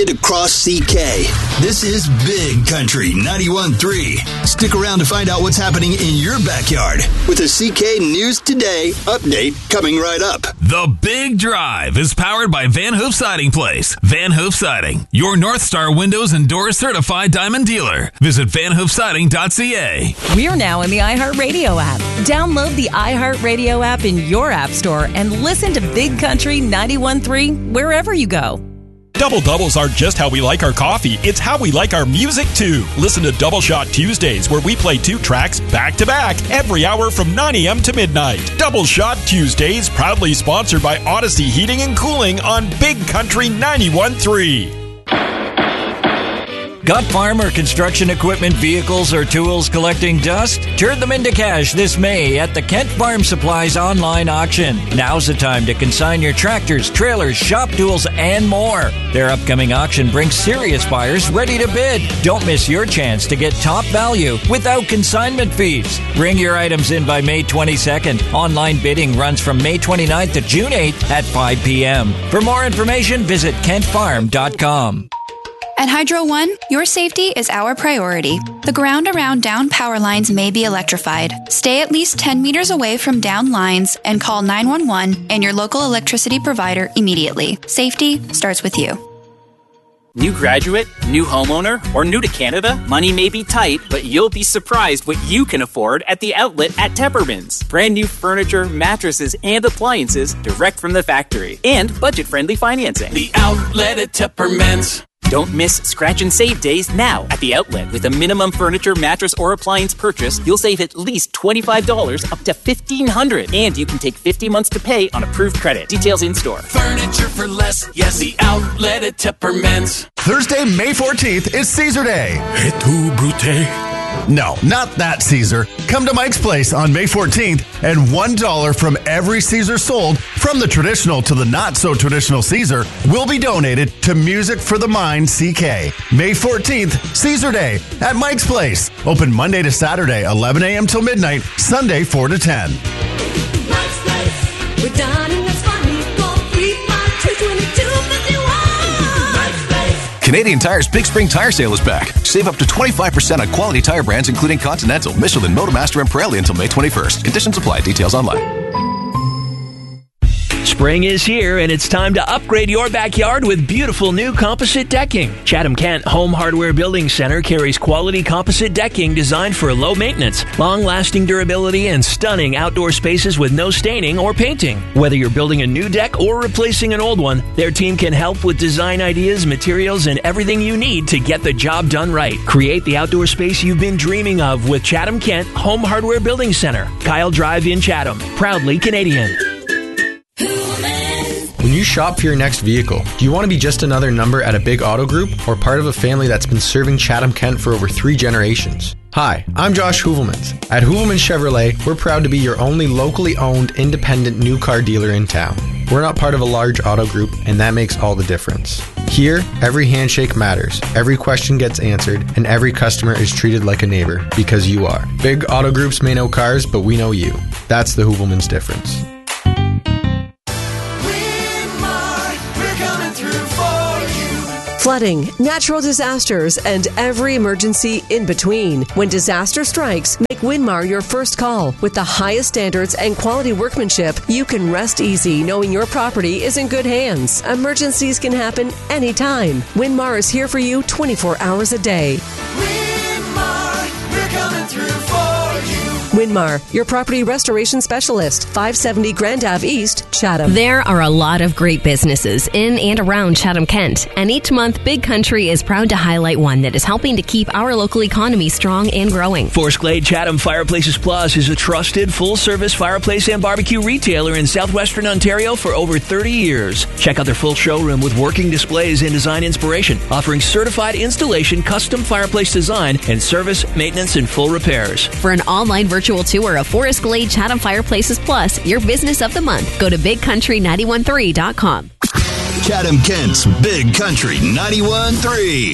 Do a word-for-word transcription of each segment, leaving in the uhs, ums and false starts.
Across C K. This is Big Country ninety-one point three. Stick around to find out what's happening in your backyard with a C K News Today update coming right up. The Big Drive is powered by Van Hoof Siding Place. Van Hoof Siding, your North Star Windows and Doors certified diamond dealer. Visit van hoof siding dot c a. We're now in the iHeartRadio app. Download the iHeartRadio app in your app store and listen to Big Country ninety-one point three wherever you go. Double doubles aren't just how we like our coffee, it's how we like our music too. Listen to Double Shot Tuesdays, where we play two tracks back to back every hour from nine a.m. to midnight. Double Shot Tuesdays, proudly sponsored by Odyssey Heating and Cooling on Big Country ninety-one point three. Got farm or construction equipment, vehicles, or tools collecting dust? Turn them into cash this May at the Kent Farm Supplies online auction. Now's the time to consign your tractors, trailers, shop tools, and more. Their upcoming auction brings serious buyers ready to bid. Don't miss your chance to get top value without consignment fees. Bring your items in by May twenty-second. Online bidding runs from May twenty-ninth to June eighth at five p.m. For more information, visit kent farm dot com. At Hydro One, your safety is our priority. The ground around down power lines may be electrified. Stay at least ten meters away from down lines and call nine one one and your local electricity provider immediately. Safety starts with you. New graduate, new homeowner, or new to Canada? Money may be tight, but you'll be surprised what you can afford at the outlet at Tepperman's. Brand new furniture, mattresses, and appliances direct from the factory. And budget-friendly financing. The outlet at Tepperman's. Don't miss Scratch and Save days now at the outlet. With a minimum furniture, mattress, or appliance purchase, you'll save at least twenty-five dollars up to fifteen hundred dollars. And you can take fifty months to pay on approved credit. Details in store. Furniture for less. Yes, the outlet at Tepperman's. Thursday, May fourteenth is Caesar Day. Et tu, Brute? No, not that Caesar. Come to Mike's Place on May fourteenth, and one dollar from every Caesar sold, from the traditional to the not-so-traditional Caesar, will be donated to Music for the Mind C K. May fourteenth, Caesar Day at Mike's Place. Open Monday to Saturday, eleven a.m. till midnight, Sunday, four to ten. Mike's Place. We're done and that's funny. four three five two two two five one. Mike's Place. Canadian Tire's Big Spring Tire Sale is back. Save up to twenty-five percent on quality tire brands including Continental, Michelin, Motomaster, and Pirelli until May twenty-first. Conditions apply. Details online. Spring is here, and it's time to upgrade your backyard with beautiful new composite decking. Chatham-Kent Home Hardware Building Center carries quality composite decking designed for low maintenance, long-lasting durability, and stunning outdoor spaces with no staining or painting. Whether you're building a new deck or replacing an old one, their team can help with design ideas, materials, and everything you need to get the job done right. Create the outdoor space you've been dreaming of with Chatham-Kent Home Hardware Building Center, Kyle Drive in Chatham. Proudly Canadian. When you shop for your next vehicle, do you want to be just another number at a big auto group or part of a family that's been serving Chatham-Kent for over three generations? Hi, I'm Josh Hoovelmans. At Hoovelmans Chevrolet, we're proud to be your only locally owned, independent new car dealer in town. We're not part of a large auto group, and that makes all the difference. Here, every handshake matters, every question gets answered, and every customer is treated like a neighbor, because you are. Big auto groups may know cars, but we know you. That's the Hoovelmans difference. Flooding, natural disasters, and every emergency in between. When disaster strikes, make Winmar your first call. With the highest standards and quality workmanship, you can rest easy knowing your property is in good hands. Emergencies can happen anytime. Winmar is here for you twenty-four hours a day. Winmar, we're coming through for you. Winmar, your property restoration specialist, five seventy Grand Ave East, Chatham. There are a lot of great businesses in and around Chatham-Kent, and each month Big Country is proud to highlight one that is helping to keep our local economy strong and growing. Forest Glade Chatham Fireplaces Plus is a trusted full-service fireplace and barbecue retailer in southwestern Ontario for over thirty years. Check out their full showroom with working displays and design inspiration, offering certified installation, custom fireplace design, and service, maintenance, and full repairs. For an online virtual tour of Forest Glade Chatham Fireplaces Plus, your business of the month, go to big country nine one three dot com. Chatham-Kent's Big Country ninety-one point three.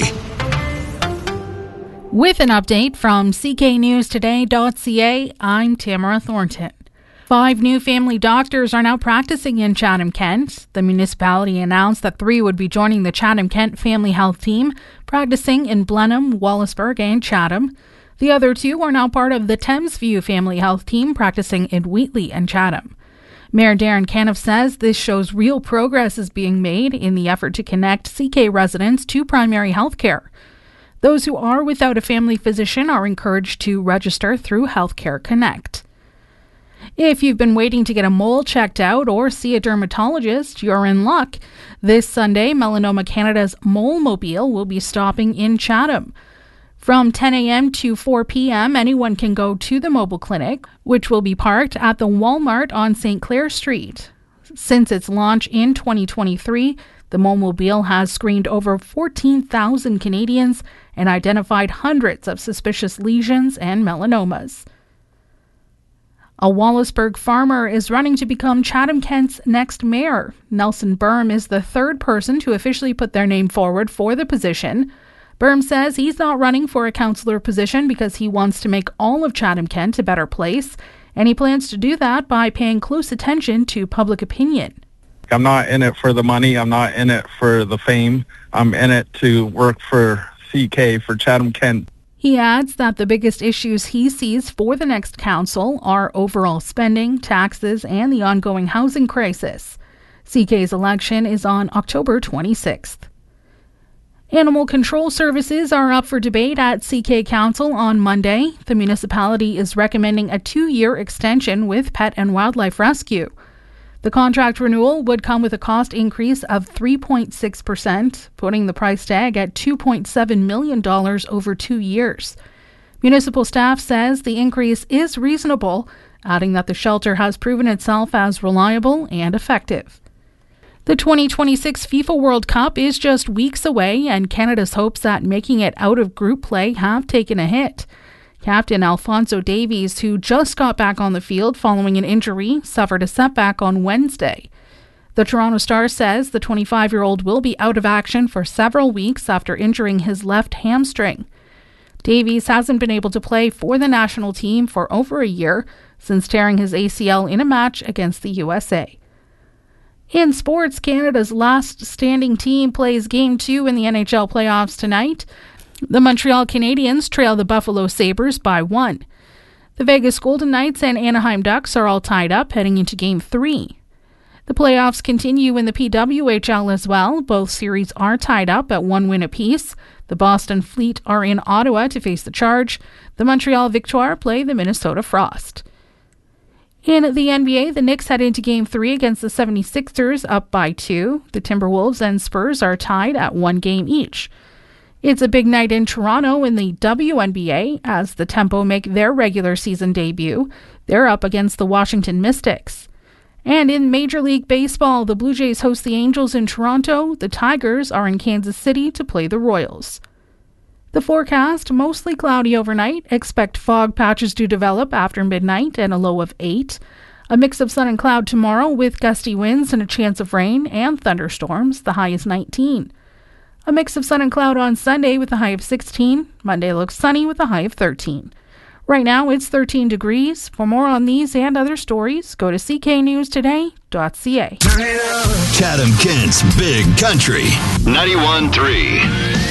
With an update from C K news today dot c a, I'm Tamara Thornton. Five new family doctors are now practicing in Chatham-Kent. The municipality announced that three would be joining the Chatham-Kent Family Health Team, practicing in Blenheim, Wallaceburg, and Chatham. The other two are now part of the Thamesview Family Health Team, practicing in Wheatley and Chatham. Mayor Darren Caniff says this shows real progress is being made in the effort to connect C K residents to primary health care. Those who are without a family physician are encouraged to register through Healthcare Connect. If you've been waiting to get a mole checked out or see a dermatologist, you're in luck. This Sunday, Melanoma Canada's Mole Mobile will be stopping in Chatham. From ten a.m. to four p.m., anyone can go to the mobile clinic, which will be parked at the Walmart on Saint Clair Street. Since its launch in twenty twenty-three, the Mole Mobile has screened over fourteen thousand Canadians and identified hundreds of suspicious lesions and melanomas. A Wallaceburg farmer is running to become Chatham-Kent's next mayor. Nelson Berm is the third person to officially put their name forward for the position. Berm says he's not running for a councillor position because he wants to make all of Chatham-Kent a better place, and he plans to do that by paying close attention to public opinion. I'm not in it for the money. I'm not in it for the fame. I'm in it to work for C K, for Chatham-Kent. He adds that the biggest issues he sees for the next council are overall spending, taxes, and the ongoing housing crisis. C K's election is on October twenty-sixth. Animal control services are up for debate at C K Council on Monday. The municipality is recommending a two-year extension with Pet and Wildlife Rescue. The contract renewal would come with a cost increase of three point six percent, putting the price tag at two point seven million dollars over two years. Municipal staff says the increase is reasonable, adding that the shelter has proven itself as reliable and effective. The twenty twenty-six FIFA World Cup is just weeks away, and Canada's hopes at making it out of group play have taken a hit. Captain Alphonso Davies, who just got back on the field following an injury, suffered a setback on Wednesday. The Toronto Star says the twenty-five-year-old will be out of action for several weeks after injuring his left hamstring. Davies hasn't been able to play for the national team for over a year since tearing his A C L in a match against the U S A. In sports, Canada's last standing team plays Game two in the N H L playoffs tonight. The Montreal Canadiens trail the Buffalo Sabres by one. The Vegas Golden Knights and Anaheim Ducks are all tied up heading into Game three. The playoffs continue in the P W H L as well. Both series are tied up at one win apiece. The Boston Fleet are in Ottawa to face the Charge. The Montreal Victoire play the Minnesota Frost. In the N B A, the Knicks head into Game three against the seventy-sixers up by two. The Timberwolves and Spurs are tied at one game each. It's a big night in Toronto in the W N B A as the Tempo make their regular season debut. They're up against the Washington Mystics. And in Major League Baseball, the Blue Jays host the Angels in Toronto. The Tigers are in Kansas City to play the Royals. The forecast, mostly cloudy overnight. Expect fog patches to develop after midnight and a low of eight. A mix of sun and cloud tomorrow with gusty winds and a chance of rain and thunderstorms. The high is nineteen. A mix of sun and cloud on Sunday with a high of sixteen. Monday looks sunny with a high of thirteen. Right now it's thirteen degrees. For more on these and other stories, go to c k news today dot c a. Chatham-Kent's Big Country ninety-one point three.